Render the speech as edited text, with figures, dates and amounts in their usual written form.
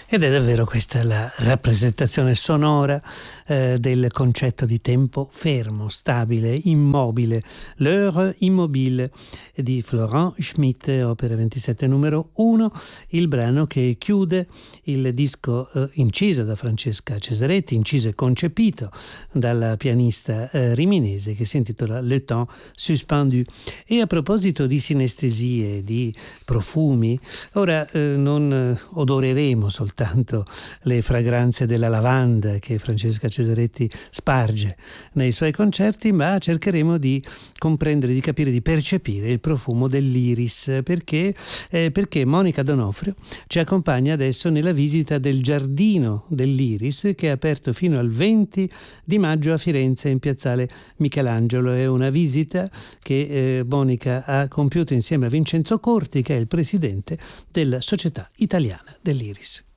Ed è davvero questa la rappresentazione sonora del concetto di tempo fermo, stabile, immobile, l'heure immobile di Florent Schmitt, opera 27 numero 1, il brano che chiude il disco inciso da Francesca Cesaretti, inciso e concepito dalla pianista riminese, che si intitola Le temps suspendu. E a proposito di sinestesie, di profumi, ora non odoreremo soltanto le fragranze della lavanda che Francesca Cesaretti sparge nei suoi concerti, ma cercheremo di comprendere, di capire, di percepire il profumo dell'iris, perché Monica Donofrio ci accompagna adesso nella visita del Giardino dell'Iris, che è aperto fino al 20 di maggio a Firenze in piazzale Michelangelo. È una visita che Monica ha compiuto insieme a Vincenzo Corti, che è il presidente della Società Italiana dell'Iris.